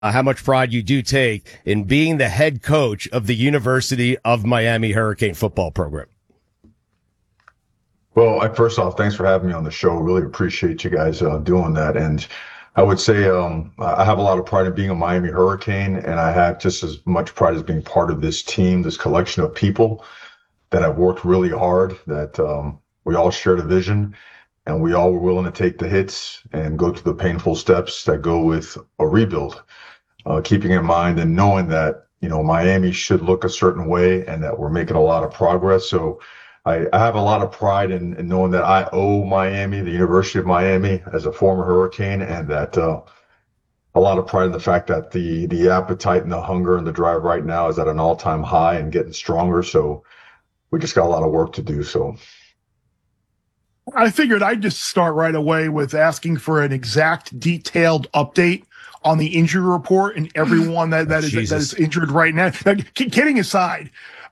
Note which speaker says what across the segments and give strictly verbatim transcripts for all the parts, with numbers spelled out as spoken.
Speaker 1: uh, how much pride you do take in being the head coach of the University of Miami Hurricane football program.
Speaker 2: Well, I, first off, thanks for having me on the show. Really appreciate you guys uh, doing that. And I would say um, I have a lot of pride in being a Miami Hurricane, and I have just as much pride as being part of this team, this collection of people that have worked really hard, that um, we all shared a vision, and we all were willing to take the hits and go through the painful steps that go with a rebuild, uh, keeping in mind and knowing that, you know, Miami should look a certain way and that we're making a lot of progress. So I, I have a lot of pride in, in knowing that I owe Miami, the University of Miami, as a former Hurricane, and that uh, a lot of pride in the fact that the the appetite and the hunger and the drive right now is at an all-time high and getting stronger. So we just got a lot of work to do. So
Speaker 3: I figured I'd just start right away with asking for an exact, detailed update on the injury report and everyone that, that, is, that is injured right now. Now, kidding aside,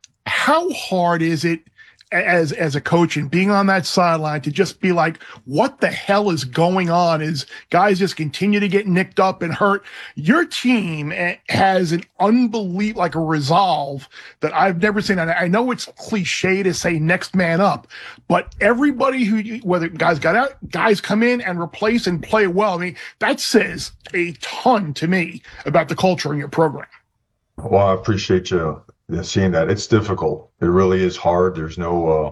Speaker 3: how hard is it as as a coach and being on that sideline to just be like, what the hell is going on? Is guys just continue to get nicked up and hurt? Your team has an unbelievable, like a resolve that I've never seen. And I know it's cliche to say next man up, but everybody who, whether guys got out, guys come in and replace and play well. I mean, that says a ton to me about the culture in your program.
Speaker 2: Well, I appreciate you seeing that. It's difficult. It really is hard. There's no, uh,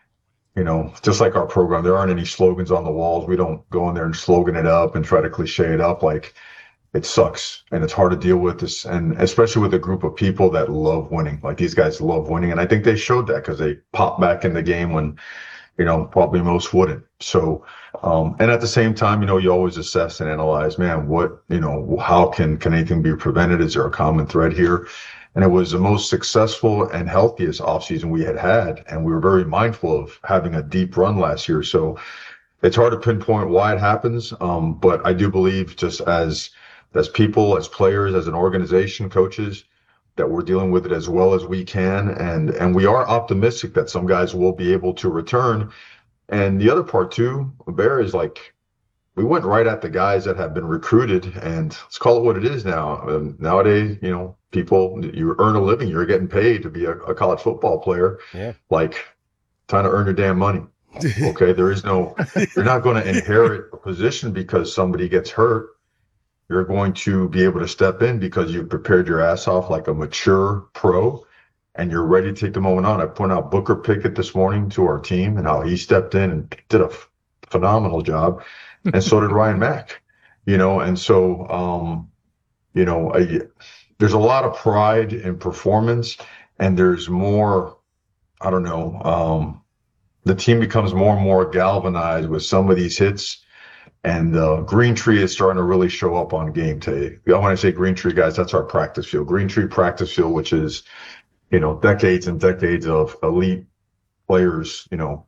Speaker 2: you know, just like our program, there aren't any slogans on the walls. We don't go in there and slogan it up and try to cliche it up. Like, it sucks and it's hard to deal with this. And especially with a group of people that love winning, like these guys love winning. And I think they showed that because they popped back in the game when, you know, probably most wouldn't. So, um, and at the same time, you know, you always assess and analyze, man, what, you know, how can, can anything be prevented? Is there a common thread here? And it was the most successful and healthiest offseason we had had. And we were very mindful of having a deep run last year. So it's hard to pinpoint why it happens. Um, but I do believe just as, as people, as players, as an organization, coaches, that we're dealing with it as well as we can. And, and we are optimistic that some guys will be able to return. And the other part too, Bear, is like, we went right at the guys that have been recruited, and let's call it what it is now. Um, nowadays, you know, people, you earn a living, you're getting paid to be a, a college football player.
Speaker 1: Yeah.
Speaker 2: Like, time to earn your damn money. Okay, there is no, you're not going to inherit a position because somebody gets hurt. You're going to be able to step in because you've prepared your ass off like a mature pro, and you're ready to take the moment on. I pointed out Booker Pickett this morning to our team and how he stepped in and did a f- phenomenal job. And so did Ryan Mack, you know, and so, um, you know, I, there's a lot of pride in performance, and there's more, I don't know, um, the team becomes more and more galvanized with some of these hits, and uh, Green Tree is starting to really show up on game day. When I say Green Tree, guys, that's our practice field. Green Tree practice field, which is, you know, decades and decades of elite players, you know,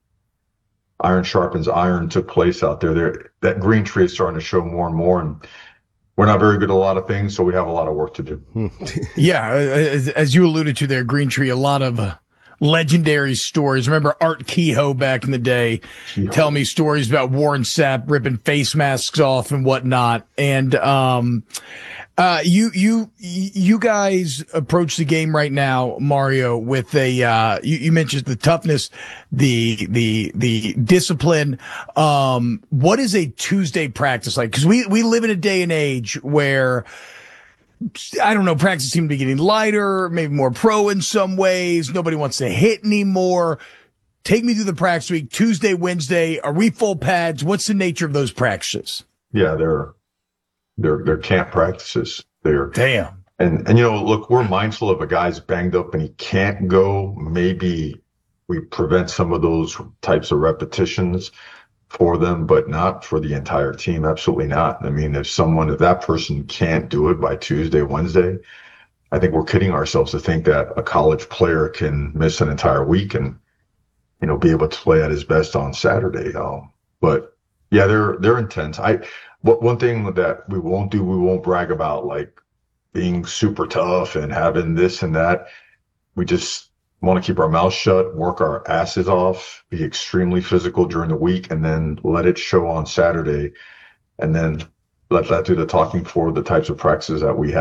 Speaker 2: iron sharpens iron took place out there. There, that Green Tree is starting to show more and more, and we're not very good at a lot of things, so we have a lot of work to do.
Speaker 4: Yeah, as, as you alluded to there, Green Tree, a lot of uh, legendary stories. Remember Art Kehoe back in the day?
Speaker 2: Kehoe.
Speaker 4: Tell me stories about Warren Sapp ripping face masks off and whatnot. And um, uh, you, you, you guys approach the game right now, Mario, with a. Uh, you, you mentioned the toughness, the the the discipline. Um, what is a Tuesday practice like? Because we we live in a day and age where, I don't know, practice seems to be getting lighter, maybe more pro in some ways. Nobody wants to hit anymore. Take me through the practice week, Tuesday, Wednesday. Are we full pads? What's the nature of those practices?
Speaker 2: Yeah, they're they're they're camp practices. They're
Speaker 4: damn.
Speaker 2: And and you know, look, we're mindful if a guy's banged up and he can't go. Maybe we prevent some of those types of repetitions for them, but not for the entire team. Absolutely not. I mean, if someone, if that person can't do it by Tuesday, Wednesday, I think we're kidding ourselves to think that a college player can miss an entire week and, you know, be able to play at his best on Saturday. Um, but yeah, they're, they're intense. I, what one thing that we won't do, we won't brag about like being super tough and having this and that. We just want to keep our mouths shut, work our asses off, be extremely physical during the week, and then let it show on Saturday. And then let that do the talking for the types of practices that we have.